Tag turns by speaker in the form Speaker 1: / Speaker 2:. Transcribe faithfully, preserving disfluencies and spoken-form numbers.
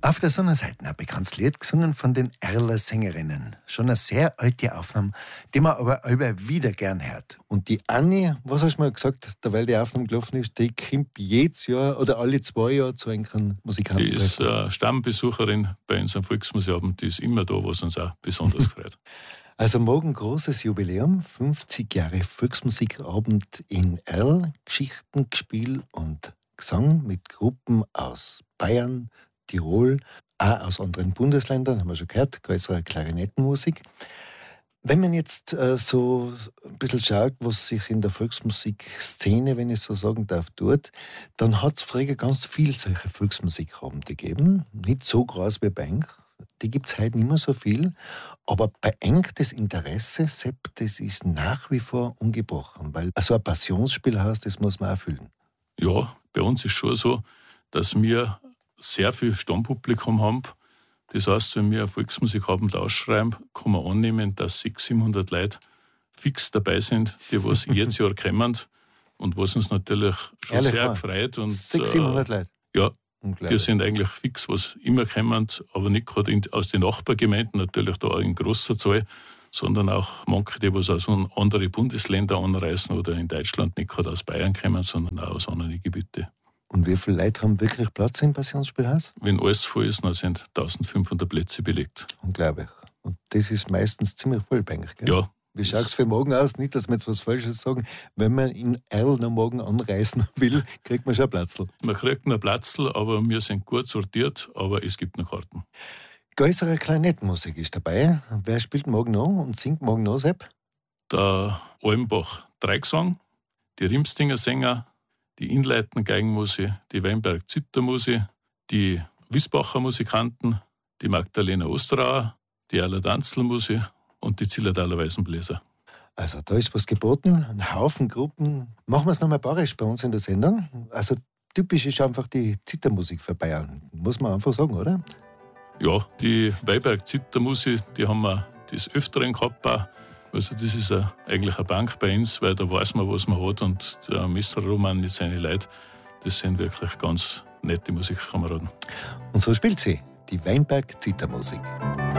Speaker 1: Auf der Sonnenseite ein bekanntes Lied, gesungen von den Erler Sängerinnen. Schon eine sehr alte Aufnahme, die man aber alle wieder gern hört.
Speaker 2: Und die Anni, was hast du mal gesagt, da weil die Aufnahme gelaufen ist, die kommt jedes Jahr oder alle zwei Jahre zu einem Musikanten.
Speaker 3: Die ist äh, Stammbesucherin bei unserem Volksmusikabend, die ist immer da, was uns auch besonders freut.
Speaker 2: Also morgen großes Jubiläum, fünfzig Jahre Volksmusikabend in Erl, Geschichten, Gespiel und Gesang mit Gruppen aus Bayern, Tirol, auch aus anderen Bundesländern, haben wir schon gehört, größere Klarinettenmusik. Wenn man jetzt äh, so ein bisschen schaut, was sich in der Volksmusikszene, wenn ich so sagen darf, tut, dann hat es früher ganz viel solche Volksmusikabende gegeben. Nicht so groß wie bei Eng, die gibt es heute nicht mehr so viel. Aber bei Eng das Interesse, Sepp, das ist nach wie vor ungebrochen, weil so ein Passionsspielhaus, das muss man erfüllen.
Speaker 3: Ja, bei uns ist schon so, dass wir sehr viel Stammpublikum haben. Das heißt, wenn wir eine Volksmusikabend ausschreiben, kann man annehmen, dass sechshundert, siebenhundert Leute fix dabei sind, die was jedes Jahr kommen und was uns natürlich schon
Speaker 2: Ehrlich
Speaker 3: sehr
Speaker 2: wahr?
Speaker 3: gefreut. Und,
Speaker 2: sechshundert, siebenhundert Leute?
Speaker 3: Ja, die sind eigentlich fix, was immer kommen, aber nicht gerade in, aus den Nachbargemeinden, natürlich da in großer Zahl, sondern auch manche, die was aus andere Bundesländer anreisen oder in Deutschland nicht gerade aus Bayern kommen, sondern auch aus anderen Gebieten.
Speaker 2: Und wie viele Leute haben wirklich Platz im Passionsspielhaus?
Speaker 3: Wenn alles voll ist, dann sind eintausendfünfhundert Plätze belegt.
Speaker 2: Unglaublich. Und das ist meistens ziemlich voll, eigentlich, gell?
Speaker 3: Ja.
Speaker 2: Wie schaut es für morgen aus? Nicht, dass wir jetzt was Falsches sagen. Wenn man in Erl noch morgen anreisen will, kriegt man schon ein Platzl.
Speaker 3: Man kriegt noch ein Platzl, aber wir sind gut sortiert, aber es gibt noch Karten.
Speaker 2: Größere Klarinettenmusik ist dabei. Wer spielt morgen noch und singt morgen noch, Sepp?
Speaker 3: Der Almbach Dreigesang, die Rimstinger Sänger, die Inleiten Geigenmusik, die Weinberg Zittermusik, die Wiesbacher Musikanten, die Magdalena Osterauer, die Erler Danzlmusik und die Zillertaler Weißenbläser.
Speaker 2: Also da ist was geboten, ein Haufen Gruppen. Machen wir es nochmal barisch bei uns in der Sendung. Also typisch ist einfach die Zittermusik für Bayern, muss man einfach sagen, oder?
Speaker 3: Ja, die Weinberg Zittermusik, die haben wir des Öfteren gehabt. Also das ist a, eigentlich eine Bank bei uns, weil da weiß man, was man hat. Und der Mister Roman mit seinen Leuten, das sind wirklich ganz nette Musikkameraden.
Speaker 2: Und so spielt sie die Weinberg Zittermusik.